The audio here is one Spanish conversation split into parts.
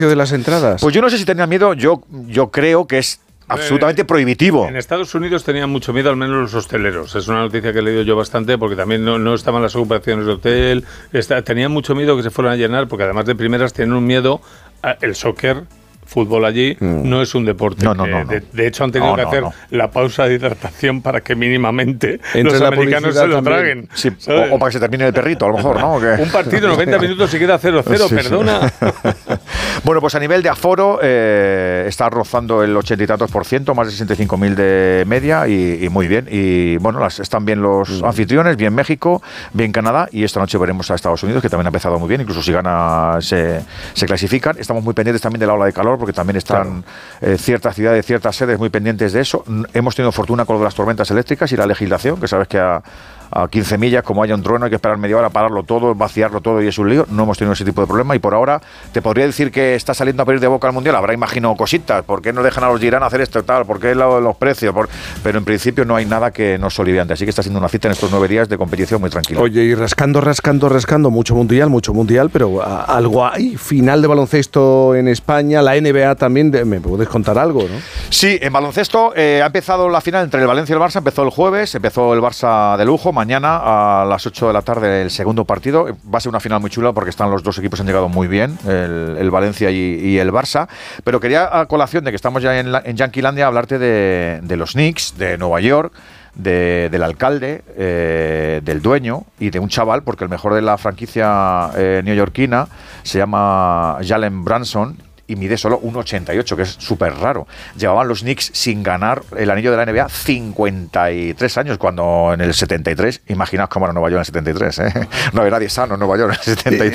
de las entradas? Pues yo no sé si tenían miedo, yo creo que es absolutamente prohibitivo. En Estados Unidos tenían mucho miedo, al menos los hosteleros. Es una noticia que he leído yo bastante, porque también no estaban las ocupaciones de hotel. Tenían mucho miedo que se fueran a llenar, porque además de primeras tienen un miedo. El soccer, fútbol allí, no es un deporte. No. De hecho, han tenido que hacer la pausa de hidratación para que mínimamente entre los americanos se lo traguen. Sí, o para que se termine el perrito, a lo mejor, ¿no? Un partido, 90 minutos y queda 0-0, sí, perdona. Sí. Bueno, pues a nivel de aforo está rozando el 80 y tantos %, más de 65.000 de media y muy bien. Y bueno, están bien los anfitriones, bien México, bien Canadá, y esta noche veremos a Estados Unidos, que también ha empezado muy bien, incluso si gana se clasifican. Estamos muy pendientes también de la ola de calor, porque también están ciertas ciudades, ciertas sedes muy pendientes de eso. Hemos tenido fortuna con lo de las tormentas eléctricas y la legislación, que sabes que a 15 millas, como haya un trueno, hay que esperar media hora, pararlo todo, vaciarlo todo y es un lío. No hemos tenido ese tipo de problema y por ahora te podría decir que está saliendo a pedir de boca al Mundial. Habrá, imagino, cositas. ¿Por qué no dejan a los Girán hacer esto y tal? ¿Por qué los precios? Pero en principio no hay nada que nos soliviante. Así que está siendo una cita en estos 9 días de competición muy tranquila. Oye, y rascando, mucho mundial, pero algo hay. Final de baloncesto en España, la NBA también. ¿Me puedes contar algo, no? Sí, en baloncesto ha empezado la final entre el Valencia y el Barça. Empezó el jueves, empezó el Barça de lujo. Mañana a las 8 de la tarde el segundo partido. Va a ser una final muy chula porque los dos equipos han llegado muy bien, el Valencia y el Barça. Pero quería, a colación de que estamos ya en Yanquilandia, hablarte de los Knicks, de Nueva York, del alcalde, del dueño y de un chaval, porque el mejor de la franquicia neoyorquina se llama Jalen Brunson y mide solo 1,88, que es súper raro. Llevaban los Knicks sin ganar el anillo de la NBA 53 años, cuando en el 73, imaginaos cómo era Nueva York en el 73, ¿eh? No había nadie sano en Nueva York en el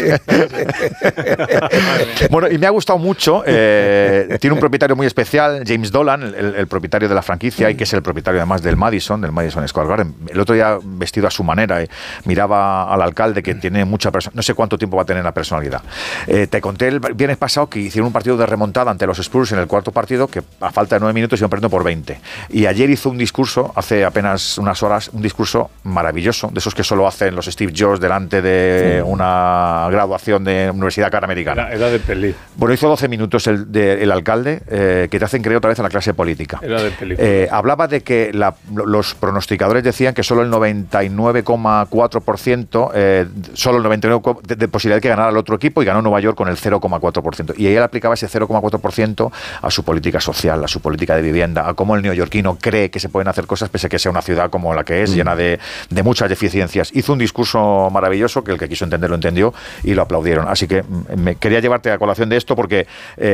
73. Bueno, y me ha gustado mucho, tiene un propietario muy especial, James Dolan, el propietario de la franquicia, y que es el propietario además del Madison Square Garden. El otro día, vestido a su manera, miraba al alcalde, que tiene mucha personalidad, no sé cuánto tiempo va a tener la personalidad. Te conté el viernes pasado que hicieron un partido de remontada ante los Spurs en el cuarto partido, que a falta de 9 minutos iban perdiendo por 20. Y ayer hizo un discurso, hace apenas unas horas, un discurso maravilloso, de esos que solo hacen los Steve Jobs delante de una graduación de Universidad Canamericana. Era de peli. Bueno, hizo 12 minutos el alcalde, que te hacen creer otra vez en la clase política. Era de película. Hablaba de que los pronosticadores decían que solo el 99,4%, solo el 99% de posibilidad de que ganara el otro equipo, y ganó Nueva York con el 0,4%. Y él aplicaba ese 0,4% a su política social, a su política de vivienda, a cómo el neoyorquino cree que se pueden hacer cosas pese a que sea una ciudad como la que es, llena de muchas deficiencias. Hizo un discurso maravilloso que el que quiso entender lo entendió y lo aplaudieron. Así que me quería llevarte a colación de esto porque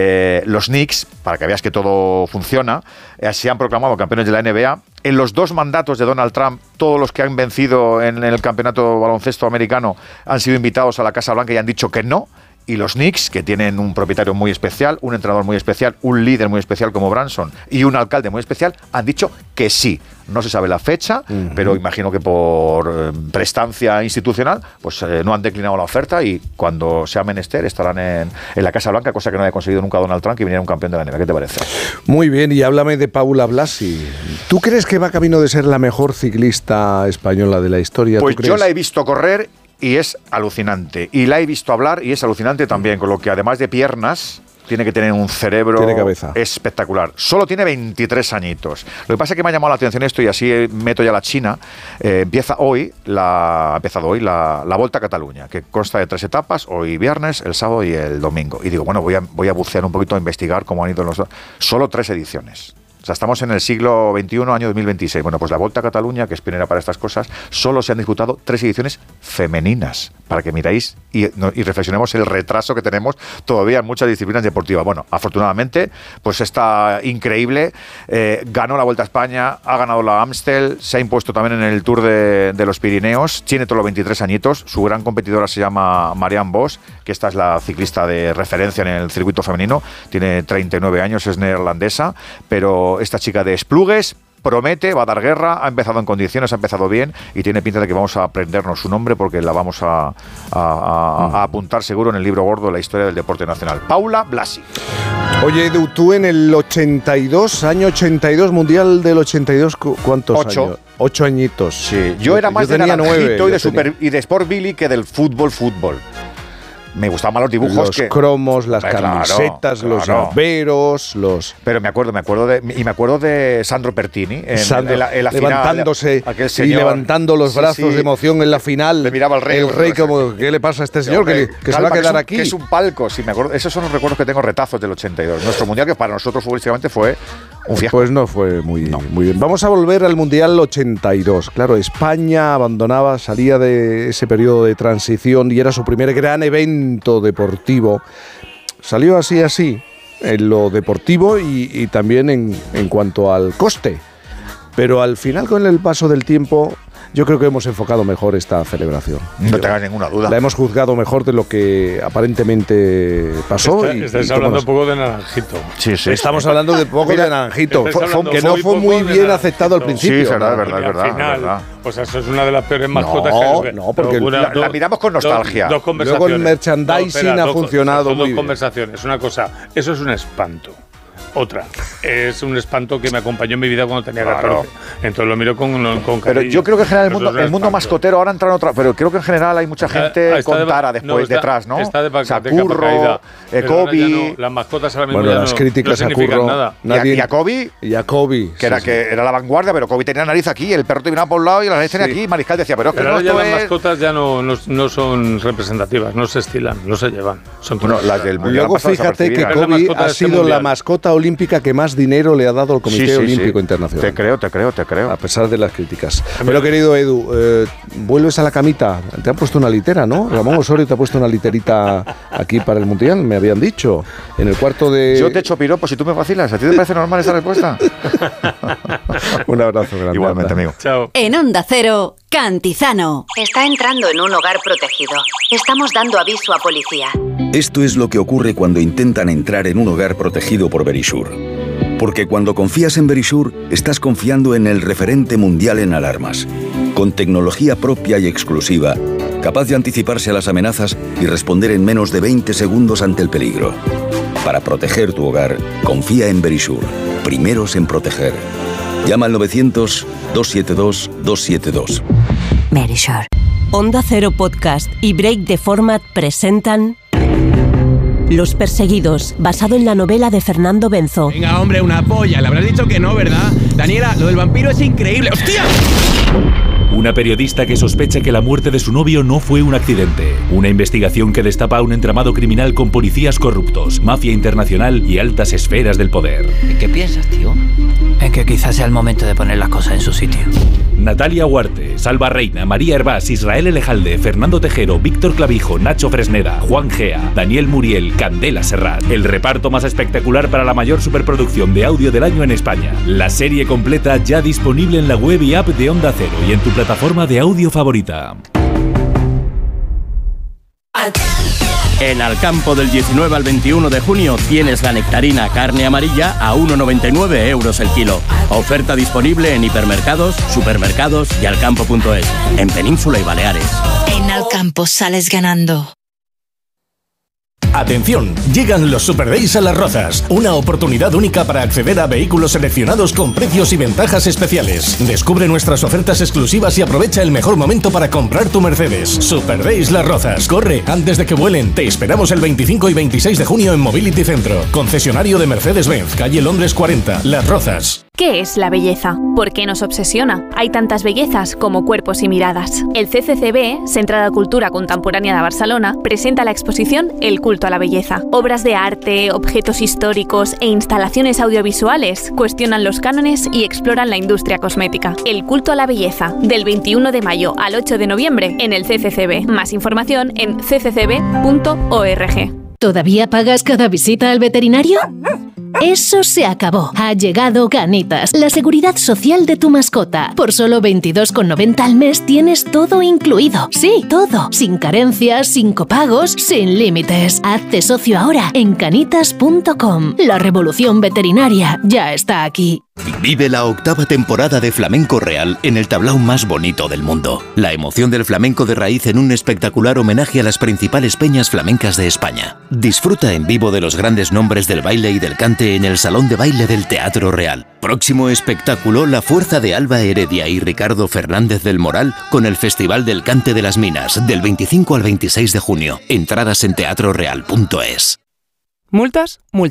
los Knicks, para que veas que todo funciona, se han proclamado campeones de la NBA. En los 2 mandatos de Donald Trump, todos los que han vencido en el campeonato baloncesto americano han sido invitados a la Casa Blanca y han dicho que no. Y los Knicks, que tienen un propietario muy especial, un entrenador muy especial, un líder muy especial como Brunson y un alcalde muy especial, han dicho que sí. No se sabe la fecha, pero imagino que por prestancia institucional, pues no han declinado la oferta, y cuando sea menester estarán en la Casa Blanca, cosa que no haya conseguido nunca Donald Trump, que viniera un campeón de la NBA. ¿Qué te parece? Muy bien, y háblame de Paula Blasi. ¿Tú crees que va camino de ser la mejor ciclista española de la historia? Pues yo la he visto correr y es alucinante. Y la he visto hablar y es alucinante también, con lo que además de piernas, tiene que tener un cerebro espectacular. Solo tiene 23 añitos. Lo que pasa es que me ha llamado la atención esto, y así meto ya la China. Empieza hoy la Volta a Cataluña, que consta de 3 etapas, hoy viernes, el sábado y el domingo. Y digo, bueno, voy a bucear un poquito, a investigar cómo han ido los dos. Solo 3 ediciones. O sea, estamos en el siglo XXI, año 2026. Bueno, pues la Volta a Cataluña, que es pionera para estas cosas, solo se han disputado 3 ediciones femeninas, para que miráis y reflexionemos el retraso que tenemos todavía en muchas disciplinas deportivas. Bueno, afortunadamente, pues está increíble. Ganó la Vuelta a España, ha ganado la Amstel, se ha impuesto también en el Tour de los Pirineos, tiene todos los 23 añitos. Su gran competidora se llama Marianne Vos, que esta es la ciclista de referencia en el circuito femenino, tiene 39 años, es neerlandesa, pero esta chica de Esplugues promete, va a dar guerra, ha empezado en condiciones, ha empezado bien, y tiene pinta de que vamos a aprendernos su nombre, porque la vamos a apuntar seguro en el libro gordo de la historia del deporte nacional. Paula Blasi. Oye, Edu, tú en el 82, año 82, Mundial del 82, ¿cuántos 8 años? 8 añitos. Sí, yo era más de Naranjito 9, y de Sport Billy que del fútbol. me gustaban más los dibujos. Los cromos, las camisetas, los llaveros, Pero me acuerdo de Sandro Pertini en la levantándose final, señor, y levantando los brazos de emoción en la final. Le miraba al rey. El rey como, ¿qué le pasa a este señor? Que se va a quedar aquí. Que es un palco, sí, me acuerdo. Esos son los recuerdos que tengo, retazos del 82. Nuestro mundial, que para nosotros futbolísticamente fue un fiasco. Pues no fue muy bien. Vamos a volver al Mundial 82. Claro, España salía de ese periodo de transición y era su primer gran evento deportivo. Salió así, en lo deportivo y también en cuanto al coste. Pero al final, con el paso del tiempo, yo creo que hemos enfocado mejor esta celebración. No tengas ninguna duda. La hemos juzgado mejor de lo que aparentemente pasó. Estáis hablando un poco de Naranjito. Sí. Estamos hablando de poco de Naranjito, que no fue muy bien aceptado al principio. Sí, es verdad. Pues eso es una de las peores mascotas que no, porque la miramos con nostalgia. Dos conversaciones. Luego el merchandising ha funcionado muy bien. Dos conversaciones. Una cosa, eso es un espanto. Otra, es un espanto que me acompañó en mi vida cuando tenía 14. Entonces lo miro con cariño. Pero yo creo que en general el mundo mascotero ahora entra en otra. Pero creo que en general hay mucha gente con tara detrás, ¿no? Está de Curro, Kobe. Las mascotas ahora mismo las críticas no a Curro. Nada. Y a Kobe. Que era la vanguardia, pero Kobe tenía la nariz aquí, el perro te miraba por un lado y la nariz tenía aquí. Mariscal decía, pero es que ahora ya las mascotas ya no son representativas, no se estilan, no se llevan. Son las del mundial. Luego fíjate que Kobe ha sido la mascota olímpica que más dinero le ha dado al Comité Olímpico Internacional. Te creo. A pesar de las críticas. Pero querido Edu, vuelves a la camita. Te han puesto una litera, ¿no? Ramón Osorio te ha puesto una literita aquí para el Mundial, me habían dicho. En el cuarto de... Yo te echo piropos si tú me vacilas. ¿A ti te parece normal esa respuesta? Un abrazo grande. Igualmente, amigo. Chao. En Onda Cero, Cantizano. Está entrando en un hogar protegido. Estamos dando aviso a policía. Esto es lo que ocurre cuando intentan entrar en un hogar protegido por Verisur. Porque cuando confías en Verisur, estás confiando en el referente mundial en alarmas. Con tecnología propia y exclusiva, capaz de anticiparse a las amenazas y responder en menos de 20 segundos ante el peligro. Para proteger tu hogar, confía en Verisur. Primeros en proteger. Llama al 900-272-272. Verisur. Onda Cero Podcast y Break the Format presentan Los Perseguidos, basado en la novela de Fernando Benzo. Venga, hombre, una polla. Le habrás dicho que no, ¿verdad? Daniela, lo del vampiro es increíble. ¡Hostia! Una periodista que sospecha que la muerte de su novio no fue un accidente. Una investigación que destapa un entramado criminal con policías corruptos, mafia internacional y altas esferas del poder. ¿En qué piensas, tío? En que quizás sea el momento de poner las cosas en su sitio. Natalia Huarte, Salva Reina, María Hervás, Israel Elejalde, Fernando Tejero, Víctor Clavijo, Nacho Fresneda, Juan Gea, Daniel Muriel, Candela Serrat. El reparto más espectacular para la mayor superproducción de audio del año en España. La serie completa ya disponible en la web y app de Onda Cero y en tu plataforma de audio favorita. En Alcampo, del 19 al 21 de junio tienes la nectarina carne amarilla a 1,99 € el kilo. Oferta disponible en hipermercados, supermercados y alcampo.es, en Península y Baleares. En Alcampo sales ganando. Atención, llegan los Super Days a Las Rozas, una oportunidad única para acceder a vehículos seleccionados con precios y ventajas especiales. Descubre nuestras ofertas exclusivas y aprovecha el mejor momento para comprar tu Mercedes. Super Days Las Rozas, corre antes de que vuelen. Te esperamos el 25 y 26 de junio en Mobility Centro, concesionario de Mercedes-Benz, calle Londres 40, Las Rozas. ¿Qué es la belleza? ¿Por qué nos obsesiona? Hay tantas bellezas como cuerpos y miradas. El CCCB, Centre de Cultura Contemporánea de Barcelona, presenta la exposición El culto a la belleza. Obras de arte, objetos históricos e instalaciones audiovisuales cuestionan los cánones y exploran la industria cosmética. El culto a la belleza, del 21 de mayo al 8 de noviembre en el CCCB. Más información en cccb.org. ¿Todavía pagas cada visita al veterinario? Eso se acabó. Ha llegado Canitas, la seguridad social de tu mascota. Por solo 22,90 al mes tienes todo incluido. Sí, todo. Sin carencias, sin copagos, sin límites. Hazte socio ahora en canitas.com. La revolución veterinaria ya está aquí. Vive la 8ª temporada de Flamenco Real en el tablao más bonito del mundo. La emoción del flamenco de raíz en un espectacular homenaje a las principales peñas flamencas de España. Disfruta en vivo de los grandes nombres del baile y del cante en el Salón de Baile del Teatro Real. Próximo espectáculo, la fuerza de Alba Heredia y Ricardo Fernández del Moral con el Festival del Cante de las Minas, del 25 al 26 de junio. Entradas en teatroreal.es. Multas, multas.